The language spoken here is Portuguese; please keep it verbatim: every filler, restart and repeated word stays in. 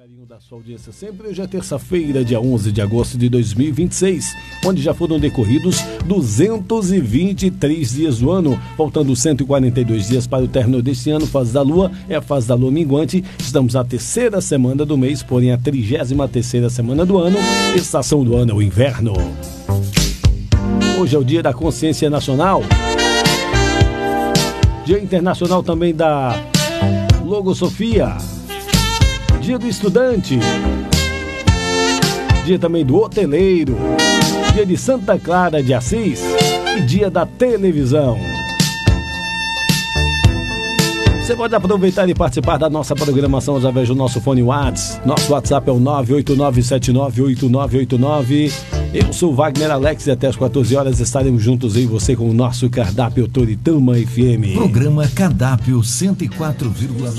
carinho da sua audiência sempre. Hoje é terça-feira, dia onze de agosto de dois mil e vinte e seis, onde já foram decorridos duzentos e vinte e três dias do ano, faltando cento e quarenta e dois dias para o término deste ano. Fase da lua é a fase da lua minguante. Estamos na terceira semana do mês, porém a trigésima terceira semana do ano. Estação do ano é o inverno. Hoje é o dia da consciência nacional, dia internacional também da logosofia, dia do estudante, dia também do hoteleiro, dia de Santa Clara de Assis e dia da televisão. Você pode aproveitar e participar da nossa programação através do nosso fone WhatsApp. Nosso WhatsApp é o nove oito nove sete nove oito nove oito nove. Eu sou Wagner Alex e até as quatorze horas estaremos juntos aí você com o nosso Cardápio Toritama F M. Programa Cardápio cento e quatro vírgula nove.